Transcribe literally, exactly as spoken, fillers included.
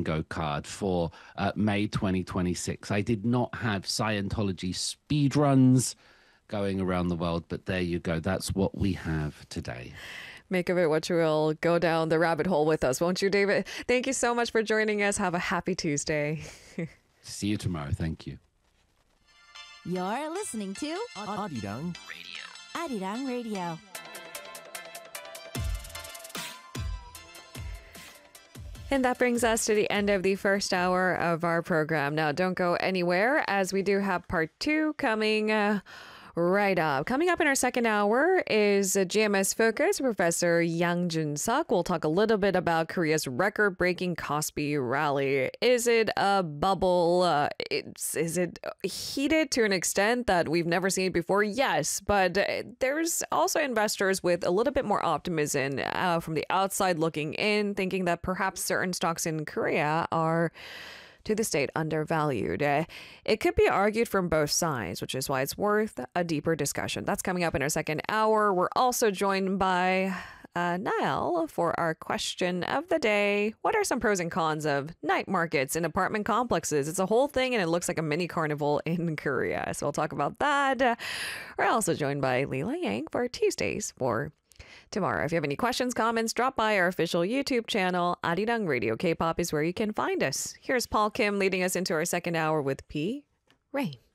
bingo card for uh, May twenty twenty-six. I did not have Scientology speed runs going around the world, but there you go. That's what we have today. Make of it what you will. Go down the rabbit hole with us, won't you, David? Thank you so much for joining us. Have a happy Tuesday. See you tomorrow. Thank you. You're listening to Arirang Radio. Arirang Radio. And that brings us to the end of the first hour of our program. Now, don't go anywhere, as we do have part two coming uh, right up. Coming up in our second hour is a G M S Focus. Professor Yang Jun-suk will talk a little bit about Korea's record-breaking Kospi rally. Is it a bubble? Uh, it's, is it heated to an extent that we've never seen before? Yes, but uh, there's also investors with a little bit more optimism uh, from the outside looking in, thinking that perhaps certain stocks in Korea are to the state undervalued. Uh, it could be argued from both sides, which is why it's worth a deeper discussion. That's coming up in our second hour. We're also joined by uh, Niall for our question of the day. What are some pros and cons of night markets in apartment complexes? It's a whole thing, and it looks like a mini carnival in Korea. So we'll talk about that. Uh, we're also joined by Leela Yang for Tuesdays for tomorrow. If you have any questions, comments, drop by our official YouTube channel. Arirang Radio K-pop is where you can find us. Here's Paul Kim leading us into our second hour with P. Rain.